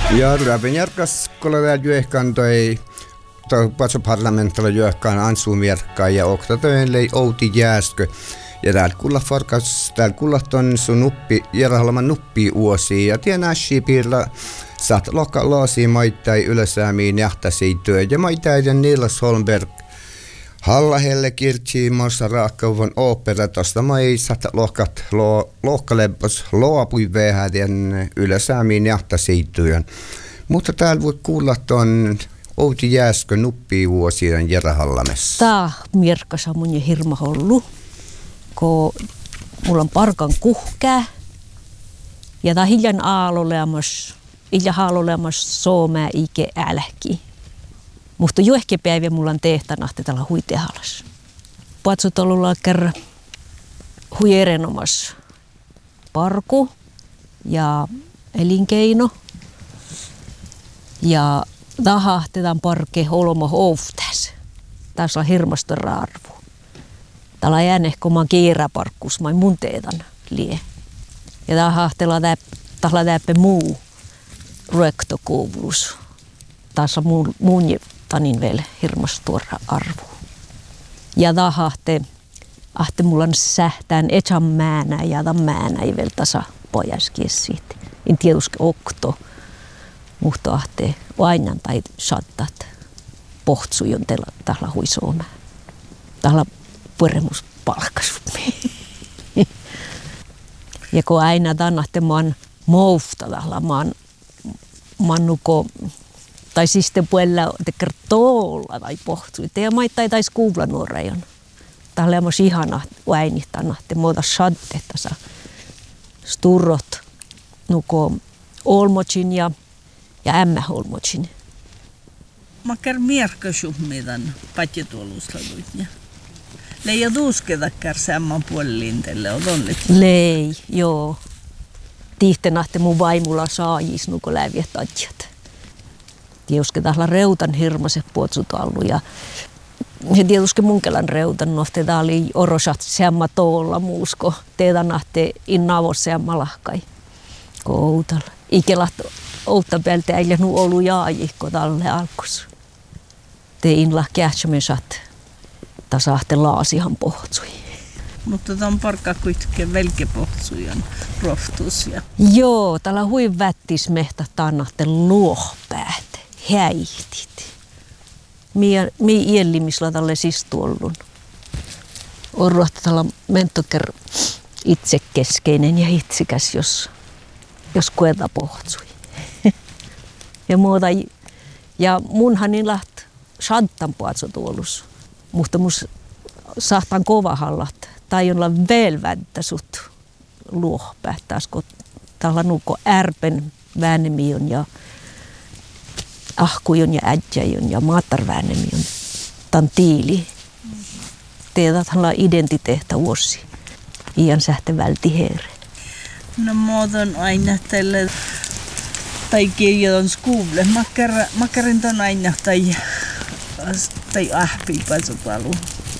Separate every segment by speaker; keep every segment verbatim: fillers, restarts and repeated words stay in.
Speaker 1: Ja Ruben järkas kolada juehkantoi patso parlamentalla juehkaan ansumierkkaa ja oktatöön lei outi jääskö. Ja täällä kulla farkas, täällä kulla ton sun nuppi, järjahalaman nuppi uosi ja tien ässi piirla saat lokka laasi maittai ylösäämiin jahtasi työ ja maittaiden Niels Holmberg. Hallahelle kirtsi massa raakkauvon opera tosta mai saat lohkat lo, lohkaleppos loapui vähäden ylösäämiin jahtasi työn. Mutta täällä voi kuulla ton outi jääskö nuppi vuosien järjahalamessa.
Speaker 2: Tää mirkkasa mun ja hirma hollu. Kun mulla on parkan kuhkää ja tää hiljan aaloleamas, hiljan aaloleamas soomää ike älki. Mutta jo ehkä päivä mulla on tehtanahti tällä huitehalas. Patsot ollulla kerran hui erinomas parku ja elinkeino. Ja tahahtetaan parke olmo houftäs. Tässä on hirmasta arvo. Täällä jään ehkä oman kiiräparkkus, mä mun teetan lie. Ja tää hahtella täällä täppä muu ruektokuulus. Tässä on muun, muun tanin vielä hirmas tuora arvo. Ja tää hahte, ahte mulla on sähtään etsan määnä ja tämän määnä ei vielä tasa pojaskin siitä. En tietysti okto, mutta ahte ainan tai sattat pohtsujon täällä huisoomään. Täällä puremus palkasut. Ja kun aina tänahte mä oon mouftalalla, mä oon mannuko, tai siis sitten puolella tekee toolla tai pohtui. Ja mä ei taisi kuulla nuorejon. Täällä on myös ihana ääni tänahte, mä otan sadde tässä sturrot, nuko olmotsin ja, ja ämmä olmotsin.
Speaker 3: Mä käyn mierkkäsummidan patjetuolusta luitnia. Leija tuuskeda kärsämmän puolelintelle, on onneksi.
Speaker 2: Lei, joo. Tihtenahte mun vaimulla saajis nuko läviet adjat. Tietysti täällä reutan hirmaset puotsutallu ja he tietysti munkelan reutan nohte tää oli orosat seamma toolla muusko. Teetanahte innavos seamma lahkai. Koutalla. Ikelat outta päältä äijä nu olu jaajihko tälle alkus. Te inla kähtsämen sat. Tasahte laasihan pohtsui.
Speaker 3: Mutta tämä on parkka kuitenkin velkepohtsujan rohtus. Ja...
Speaker 2: Joo, täällä hui vättismehtä tannahte luohpäät, häihtit. Mie, mie iellimisla tälle siis tuollun. On ruohta täällä mentoker itsekeskeinen ja itsikäs, jos, jos kueta pohtsui. ja muuta, ja munhan niin läht shantan puatso tuollus. Mutta mus sahtan kovahallat tai olla veel välttä sut luohpähtäis, kun täällä nuko ärpen väänemion ja ahkujon ja ädjäjon ja maatarväänemion. Tän tiili. Teetat hänellä identiteettä vuosi. Iän sähte välti heere.
Speaker 3: No muoton aina tälle tai kirjoitan skuulle. Mä kärin ton aina tai tai ahpii patsopalu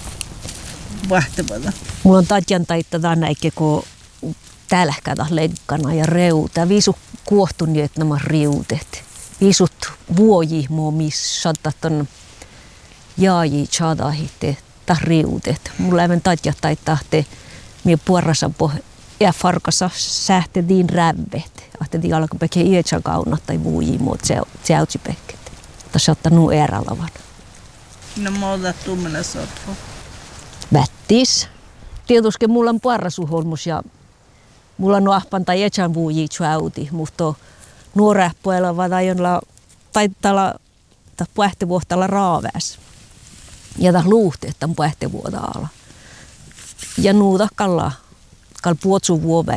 Speaker 3: vahtavalla.
Speaker 2: Mulla on tatjan taittaa tänäikin, kun tälkätä lenkkana ja reuta. Viisu kuohtuni, että nämä riutet. Viisut vuojihmoa, missä saattaa ton jaaji chadahitte tai riutet. Mulla ei tatja taittaa te mie puorassa pohja ja farkassa sähtettiin rävet. Ahtettiin alkupekkiä ietsän kaunat tai vuojihmoa tseautsipekket. Tässä ottaa nuu erälavan.
Speaker 3: No mä otan tummella sotko.
Speaker 2: Vättis. Tietysti mulla on puarrasuholmus ja mulla on ahpan tai etsän vuujii tsuauti, mutta nuorehpuella vai jolla taittaa puhtivuohtalla raaväs. Ja tas luuhteet tämän puhtivuota alla. Ja nuuta kalla, kal puotsu vuovä